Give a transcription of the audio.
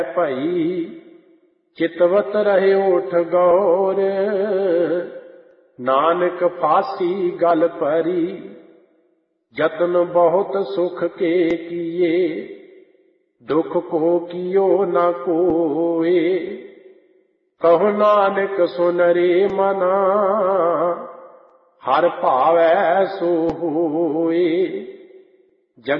ਭਈ ਚਿਤਵਤ ਰਹੇ ਓਠ ਗੌਰ। ਨਾਨਕ ਫਾਸੀ ਗਲ ਪਰੀ ਜਤਨ ਬਹੁਤ ਸੁਖ ਕੇ ਕੀਏ। ਦੁਖ ਕੋ ਕੀਓ ਨਾ ਕੋਏ ਕਹੋ ਨਾਨਕ ਸੁਨ ਰੇ ਮਨਾ। ਹਰ ਭਾਵੈ ਸੋ ਹੋਏ